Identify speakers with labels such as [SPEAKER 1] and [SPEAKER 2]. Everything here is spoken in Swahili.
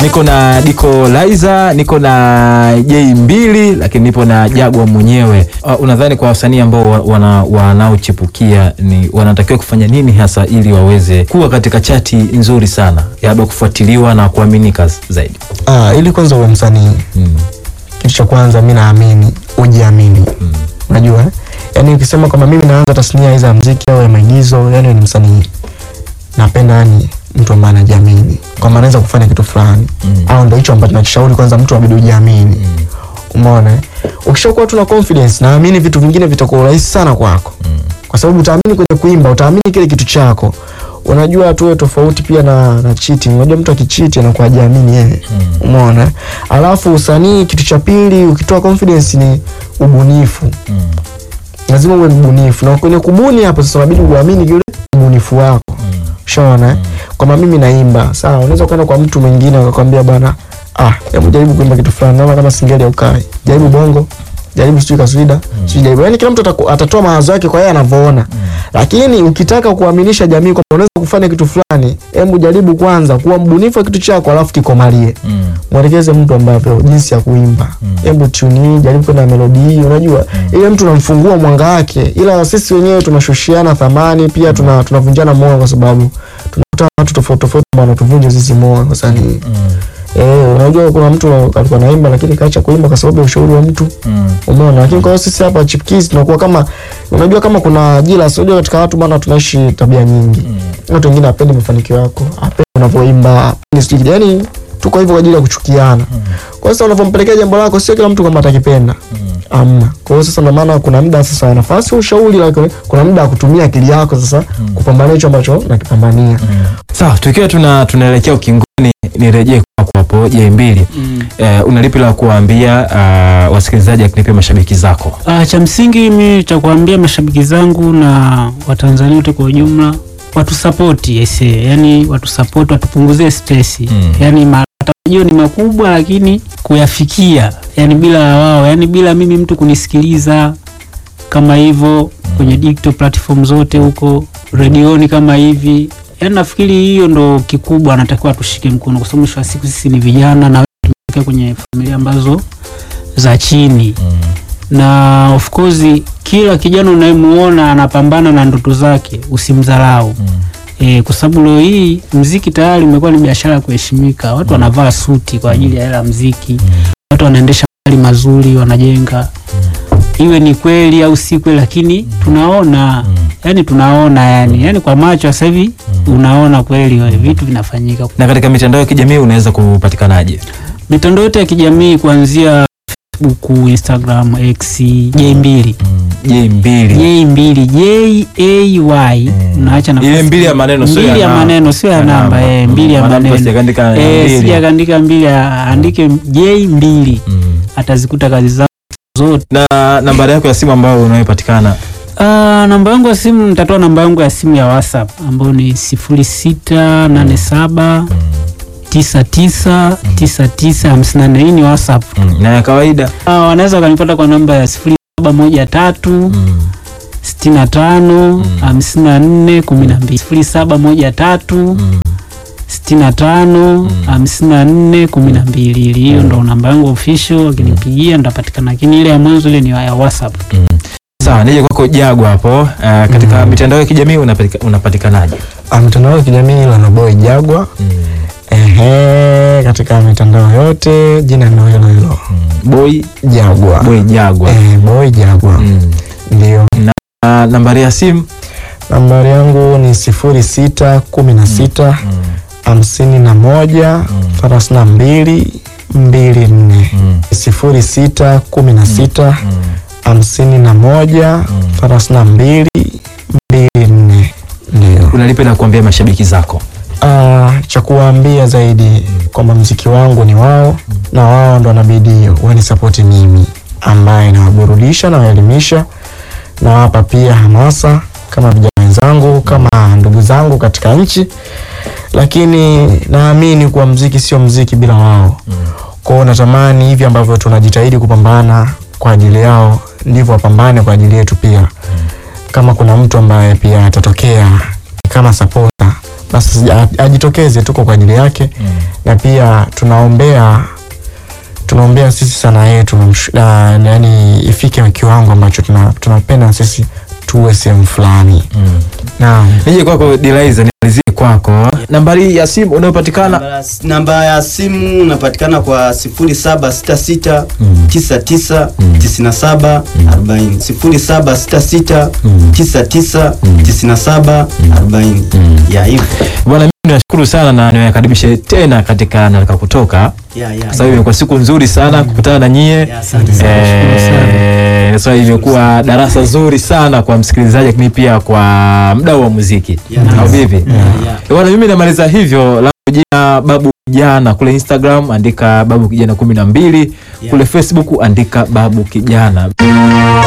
[SPEAKER 1] niko na Diko Laiza, niko na J2, lakini nipo na Jagwa mwenyewe. Unadhani kwa wasanii ambao wanaochipukia ni wanatakiwa kufanya nini hasa ili waweze kuwa katika chati nzuri sana, labda kufuatiliwa na kuaminika zaidi?
[SPEAKER 2] Ili kwanza uwe msanii, kitu cha kwanza mimi naamini ujiamini. Unajua yani ukisema kama mimi naanza tasnia hizo ya muziki au ya maigizo, yani ni msanii, napenda yani mtu ambaye anajiamini kwamba anaweza kufanya kitu fulani. Au ndio hicho ambacho tunashauri, kwanza mtu abidi ujiamini. Umeona? Ukishakuwa tuna confidence, naamini vitu vingine vitakuwa rahisi sana kwako. Kwa sababu utaamini kwenye kuimba, utaamini kile kitu chako. Unajua tuwe tofauti pia na cheating. Unajua mtu akicheat anakuwa hajiamini yeye. Umeona? Alafu usanii, kitu cha pili, ukitoa confidence ni ubunifu. Lazima uwe mbunifu. Na kwenye kubuni hapo sasa inabidi uamini yule ubunifu wako. Ushaona? Kama mimi naimba, sawa, unaweza kwenda kwa mtu mwingine akakwambia bwana, hebu jaribu kuimba kitu fulani, naona kama singeli au kai. Jaribu bongo, jaribu sijui kaswida, sijui jaribu. Yaani kila mtu atatoa mawazo yake kwa yeye anavyoona. Lakini ukitaka kuaminisha jamii kwamba unaweza kufanya kitu fulani, hebu jaribu kwanza kuwa mbunifu wa kitu chako, alafu kikomalie. Mwelekeze mtu ambavyo jinsi ya kuimba. Hebu tune, jaribu kwenda melodi hii, unajua? Ile mtu unamfungua mwanga wake. Ila sisi wenyewe tunashushiana thamani, pia tunavunjana moyo kwa sababu tunakuta watu tofauti tofauti bwana tuvunje sisi moyo kwa sababu unajua kuna mtu alikuwa anaimba lakini kaacha kuimba kwa sababu ya ushauri wa mtu. Umeona? Lakini kwa sisi hapa Chipkiz tunakuwa kama, unajua kama kuna ajira, sio katika watu bwana tunaishi tabia nyingi. Watu wengine hapendi mafanikio yako, hapendi unavyoimba, yani tuko hivyo kwa ajili ya kuchukiana. Kwa sasa unavompelekea jambo lako sio kila mtu kama atakipenda. Amna. Kwa hiyo sasa ndio maana kuna muda sasa nafasi ushauri, lakini kuna muda wa kutumia akili yako sasa kupambana hicho ambacho nakipambania.
[SPEAKER 1] Sawa, tukiwa tunaelekea ukingoni, nirejee kwako hapo J2. Unalipi la kuambia wasikilizaji, akinipe mashabiki zako?
[SPEAKER 3] Cha msingi mimi cha kuambia mashabiki zangu na Watanzania wote kwa ujumla, watu support yani watu support, watupunguzie stress. Yani matarajio ni makubwa lakini kuyafikia yani bila wao, yani bila mimi mtu kunisikiliza kama hivyo kwenye digital platform zote huko, redioni kama hivi. Yani nafikiri hiyo ndo kikubwa anatakiwa tushike mkono, kwa sababu mwisho wa siku sisi ni vijana na tumetoka kwenye familia ambazo za chini. Na of course kila kijana unayemuona anapambana na ndoto zake, usimdharau. Kwa sababu leo hii muziki tayari umekuwa ni biashara ya kuheshimika. Watu wanavaa suti kwa ajili ya hela muziki. Watu wanaendesha magari mazuri, wanajenga. Iwe ni kweli au si kweli, lakini tunaona yani kwa macho sasa hivi unaona kweli vitu vinafanyika.
[SPEAKER 1] Na katika mitandao ya kijamii unaweza kupatikanaje?
[SPEAKER 3] Mitandao yote ya kijamii kuanzia Facebook, Instagram, X, J2. J2 JAY. Unaacha na
[SPEAKER 1] ile mbili ya maneno sio ya namba.
[SPEAKER 3] Mbili ya maneno sio ya namba, mbili ya maneno. Sijaandika mbili, andike J2. Atazikuta kazi zangu zote.
[SPEAKER 1] Na namba yako ya simu ambayo unayopatikana?
[SPEAKER 3] Namba yangu ya simu, nitatoa namba yangu ya simu ya WhatsApp ambayo ni 0687 999954. Hii ni WhatsApp.
[SPEAKER 1] Na ya kawaida
[SPEAKER 3] wanaweza kanipata kwa namba ya 0713 65 54 12. 0713 65 54 12. Hiyo ndo namba yangu official, ukinipigia nitapatikana, lakini ile ya mwanzo ile ni ya WhatsApp.
[SPEAKER 1] Sawa, nije kwako Jagwa hapo. Katika mitandao ya kijamii unapatikanaje?
[SPEAKER 2] Mitandao ya kijamii la Boy Jagwa. Katika mitandao yote jina ni hilo.
[SPEAKER 1] Boy
[SPEAKER 2] Jagwa.
[SPEAKER 1] Boy Jagwa.
[SPEAKER 2] Boy Jagwa. Ndio.
[SPEAKER 1] Na nambari ya simu?
[SPEAKER 2] Nambari yangu ni 0616 51 32 24. 0616 51 32 24. Ndio.
[SPEAKER 1] Unalipi la kuambia mashabiki zako?
[SPEAKER 2] Cha kuambia zaidi kwamba muziki wangu ni wao, na wao ndo wanabidi wanisupport mimi ambaye nawaburudisha na waelimisha na wapa pia hamasa kama vijana wenzangu, kama ndugu zangu katika nchi. Lakini naamini kuwa muziki sio muziki bila wao. Kwa hiyo natamani hivi ambavyo tunajitahidi kupambana kwa ajili yao, ndivyo wapambane kwa ajili yetu pia. Kama kuna mtu ambaye pia atatokea kama supporter, basi ajitokeze, tuko kwa ajili yake. Na pia tunaombea sisi sana yetu yani ifike kiwango ambacho tunapenda sisi tuwe sehemu fulani. Naam.
[SPEAKER 1] Nije kwako Diliza, nianzie kwako. Nambari ya simu unayopatikana?
[SPEAKER 4] Namba ya simu unapatikana kwa 0766 99 97 40. 0766 99 97 40. Ya hivyo.
[SPEAKER 1] Bwana, mimi nashukuru sana na niwakaribishe tena katika Nataka Kutoka. Kwa sababu imekuwa siku nzuri sana kukutana na nyie. Sasa imekuwa darasa zuri sana kwa msikilizaji, lakini pia kwa mdau wa muziki. Au vipi? Bwana, mimi namaliza hivyo. La jina Babu Kijana, kule Instagram andika Babu Kijana 12, kule Facebook andika Babu Kijana.